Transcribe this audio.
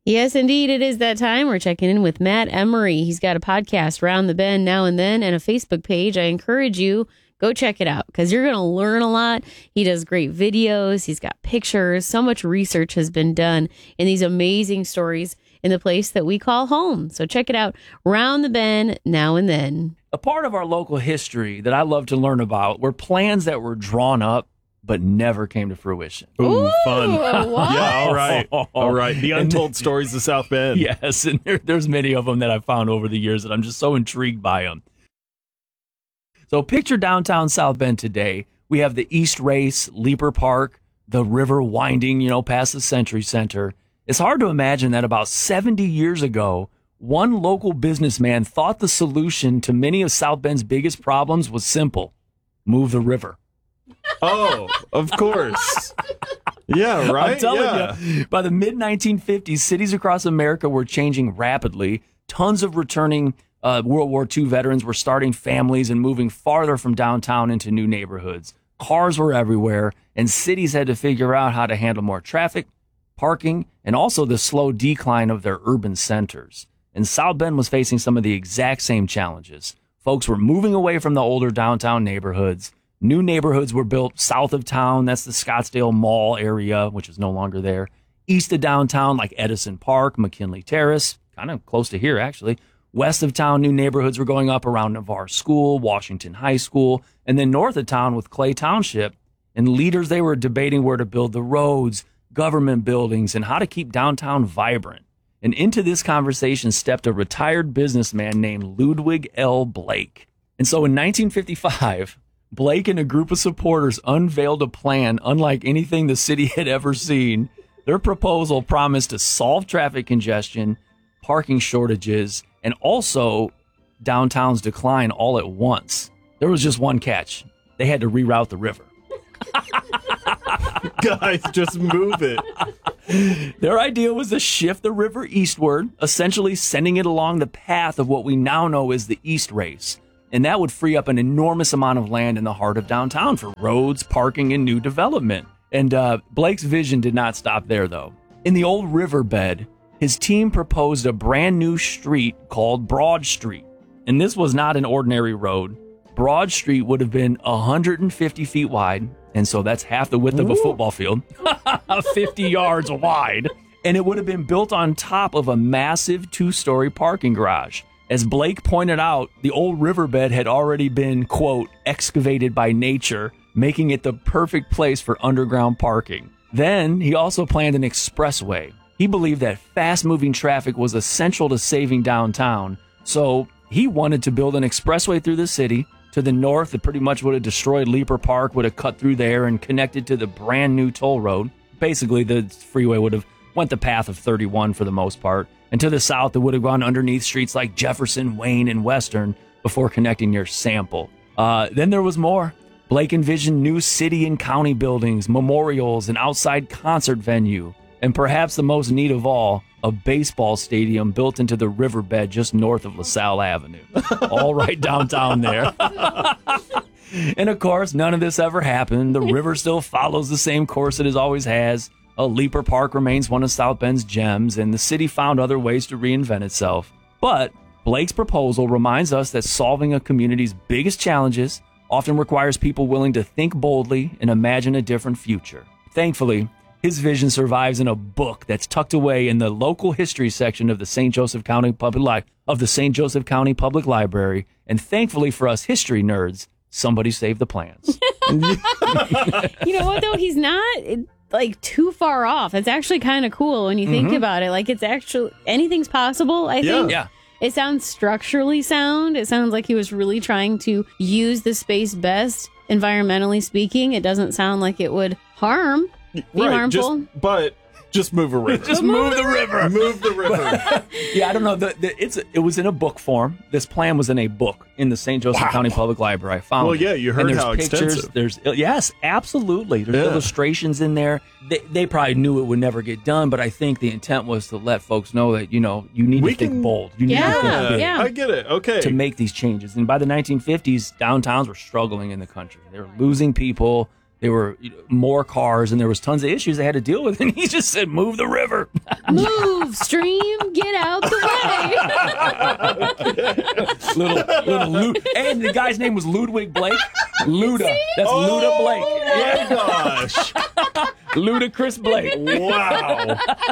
Yes, indeed. It is that time. We're checking in with Matt Emery. He's got a podcast, Round the Bend Now and Then, and a Facebook page. I encourage you, go check it out because you're going to learn a lot. He does great videos. He's got pictures. So much research has been done in these amazing stories in the place that we call home. So check it out, Round the Bend Now and Then. A part of our local history that I love to learn about were plans that were drawn up but never came to fruition. Ooh, fun. What? Yeah, all right. All right. The untold stories of South Bend. Yes, and there's many of them that I've found over the years that I'm just so intrigued by them. So picture downtown South Bend today. We have the East Race, Leaper Park, the river winding, past the Century Center. It's hard to imagine that about 70 years ago, one local businessman thought the solution to many of South Bend's biggest problems was simple: move the river. Oh, of course. Yeah, right? I'm telling you, by the mid-1950s, cities across America were changing rapidly. Tons of returning World War II veterans were starting families and moving farther from downtown into new neighborhoods. Cars were everywhere, and cities had to figure out how to handle more traffic, parking, and also the slow decline of their urban centers. And South Bend was facing some of the exact same challenges. Folks were moving away from the older downtown neighborhoods. New neighborhoods were built south of town. That's the Scottsdale Mall area, which is no longer there. East of downtown, like Edison Park, McKinley Terrace, kind of close to here, actually. West of town, new neighborhoods were going up around Navarre School, Washington High School, and then north of town with Clay Township. And leaders, they were debating where to build the roads, government buildings, and how to keep downtown vibrant. And into this conversation stepped a retired businessman named Ludwig L. Blake. And so in 1955... Blake and a group of supporters unveiled a plan unlike anything the city had ever seen. Their proposal promised to solve traffic congestion, parking shortages, and also downtown's decline all at once. There was just one catch. They had to reroute the river. Guys, just move it. Their idea was to shift the river eastward, essentially sending it along the path of what we now know as the East Race. And that would free up an enormous amount of land in the heart of downtown for roads, parking, and new development. And Blake's vision did not stop there, though. In the old riverbed, his team proposed a brand new street called Broad Street. And this was not an ordinary road. Broad Street would have been 150 feet wide, and so that's half the width of a football field, 50 yards wide. And it would have been built on top of a massive two-story parking garage. As Blake pointed out, the old riverbed had already been, quote, excavated by nature, making it the perfect place for underground parking. Then he also planned an expressway. He believed that fast-moving traffic was essential to saving downtown, so he wanted to build an expressway through the city. To the north, it pretty much would have destroyed Leaper Park, would have cut through there and connected to the brand new toll road. Basically, the freeway would have went the path of 31 for the most part. And to the south, it would have gone underneath streets like Jefferson, Wayne, and Western before connecting near Sample. Then there was more. Blake envisioned new city and county buildings, memorials, an outside concert venue, and perhaps the most neat of all, a baseball stadium built into the riverbed just north of LaSalle Avenue. All right downtown there. And of course, none of this ever happened. The river still follows the same course it always has. Leaper Park remains one of South Bend's gems, and the city found other ways to reinvent itself. But Blake's proposal reminds us that solving a community's biggest challenges often requires people willing to think boldly and imagine a different future. Thankfully, his vision survives in a book that's tucked away in the local history section of the St. Joseph County Public Library. And thankfully for us history nerds, somebody saved the plans. You know what, though? He's not too far off. It's actually kind of cool when you think about it. It's actually, anything's possible, I think. Yeah. It sounds structurally sound. It sounds like he was really trying to use the space best, environmentally speaking. It doesn't sound like it would be harmful. Just move a river. Just move the river. Move the river. Yeah, I don't know. It was in a book form. This plan was in a book in the St. Joseph County Public Library. I found Well, yeah, you heard how pictures, extensive. Yes, absolutely. There's illustrations in there. They probably knew it would never get done, but I think the intent was to let folks know that, you need to think bold. You need to think big. Yeah. I get it. Okay. To make these changes. And by the 1950s, downtowns were struggling in the country. They were losing people. There were more cars, and there was tons of issues they had to deal with. And he just said, "Move the river, move stream, get out the way." little and the guy's name was Ludwig Blake. Luda. That's Luda Blake. Yeah, gosh. Ludacris Blake. Wow.